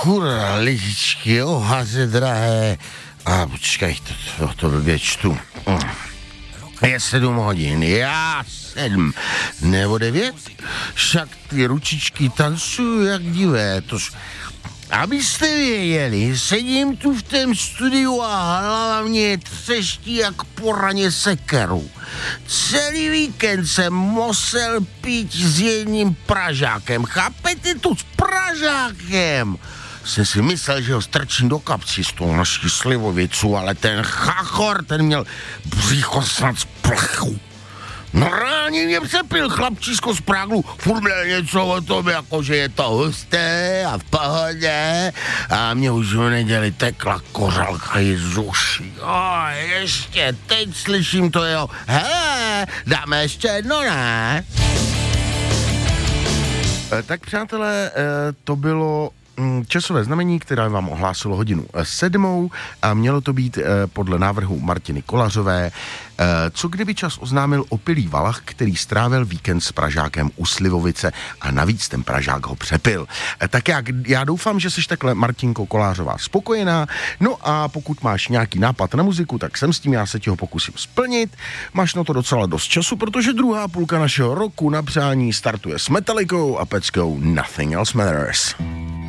Kurva, lidičky, ohaře drahé. A počkej, to blbě čtu. Je 7 hodin, já 7, nebo 9, však ty ručičky tancují jak divé, tož... Abyste věděli, sedím tu v tom studiu a hlava mě třeští jak po raně sekeru. Celý víkend jsem musel pít s jedním Pražákem, chápete to, s Pražákem? Jsem si myslel, že ho strčím do kapci z toho naší slivovicu, ale ten chachor, ten měl břicho snad z plechu. Normálně mě přepil chlapčísko z Pragu, furt měl něco o tom, jako že je to husté a v pohodě a mě už v neděli tekla kořalka z uší. Ještě teď slyším to jeho, hele, dáme ještě jedno, ne? Tak přátelé, to bylo časové znamení, které vám ohlásilo hodinu 7 a mělo to být podle návrhu Martiny Kolařové. Co kdyby čas oznámil opilý Valach, který strávil víkend s Pražákem u Slivovice a navíc ten Pražák ho přepil. Tak já doufám, že jsi takhle, Martinko Kolářová, spokojená. No a pokud máš nějaký nápad na muziku, tak jsem s tím, já se ti ho pokusím splnit. Máš na to docela dost času, protože druhá půlka našeho roku na přání startuje s Metallicou a peckou Nothing Else Matters.